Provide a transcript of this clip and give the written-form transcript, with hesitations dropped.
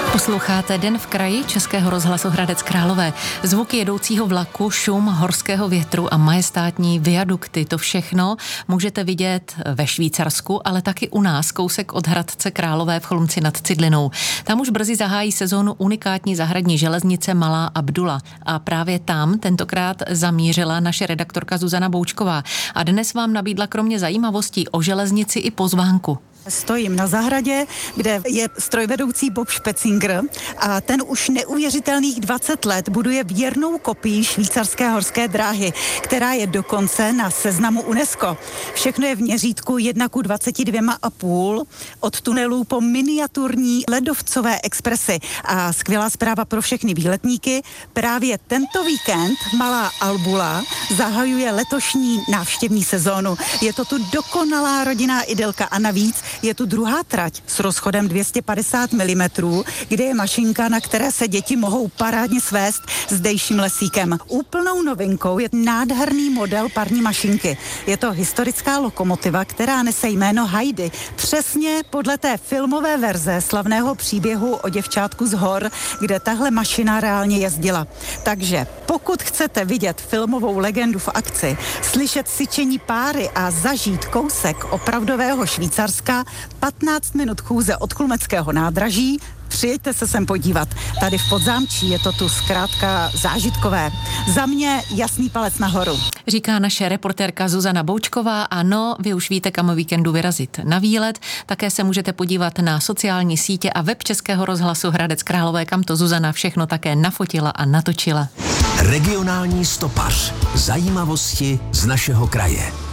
Posloucháte Den v kraji Českého rozhlasu Hradec Králové. Zvuky jedoucího vlaku, šum horského větru a majestátní viadukty. To všechno můžete vidět ve Švýcarsku, ale taky u nás, kousek od Hradce Králové v Chlumci nad Cidlinou. Tam už brzy zahájí sezónu unikátní zahradní železnice Malá Abdula. A právě tam tentokrát zamířila naše redaktorka Zuzana Boučková. A dnes vám nabídla kromě zajímavostí o železnici i pozvánku. Stojím na zahradě, kde je strojvedoucí Bob Špecinger a ten už neuvěřitelných 20 let buduje věrnou kopii švýcarské horské dráhy, která je dokonce na seznamu UNESCO. Všechno je v měřítku 1:22,5 od tunelů po miniaturní ledovcové expresy. A skvělá zpráva pro všechny výletníky. Právě tento víkend Malá Albula zahajuje letošní návštěvní sezónu. Je to tu dokonalá rodinná idylka a navíc je tu druhá trať s rozchodem 250 mm, kde je mašinka, na které se děti mohou parádně svést zdejším lesíkem. Úplnou novinkou je nádherný model parní mašinky. Je to historická lokomotiva, která nese jméno Heidi. Přesně podle té filmové verze slavného příběhu o děvčátku z hor, kde tahle mašina reálně jezdila. Takže pokud chcete vidět filmovou legendu v akci, slyšet syčení páry a zažít kousek opravdového Švýcarska, 15 minut chůze od Chlumeckého nádraží, přijeďte se sem podívat. Tady v Podzámčí je to tu zkrátka zážitkové. Za mě jasný palec nahoru. Říká naše reportérka Zuzana Boučková. Ano, vy už víte, kam o víkendu vyrazit na výlet. Také se můžete podívat na sociální sítě a web Českého rozhlasu Hradec Králové, kam to Zuzana všechno také nafotila a natočila. Regionální stopař. Zajímavosti z našeho kraje.